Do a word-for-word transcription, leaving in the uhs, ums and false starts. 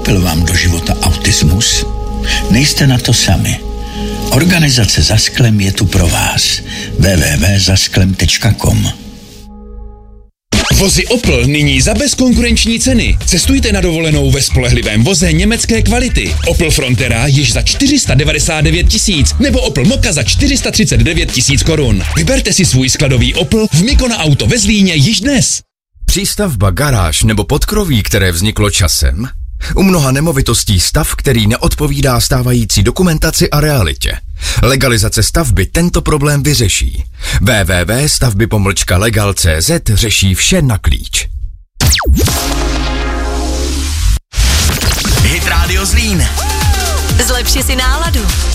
vstoupil vám do života autismus? Nejste na to sami. Organizace Za sklem je tu pro vás. w w w tečka zasklem tečka com. Vozy Opel nyní za bezkonkurenční ceny. Cestujte na dovolenou ve spolehlivém voze německé kvality. Opel Frontera již za čtyři sta devadesát devět tisíc nebo Opel Mokka za čtyři sta třicet devět tisíc korun. Vyberte si svůj skladový Opel v Mikona Auto ve Zlíně již dnes. Přístavba, garáž nebo podkroví, které vzniklo časem? U mnoha nemovitostí stav, který neodpovídá stávající dokumentaci a realitě. Legalizace stavby tento problém vyřeší. w w w tečka stavby pomlčka legal tečka c z řeší vše na klíč. Hit Radio Zlín. Zlepši si náladu.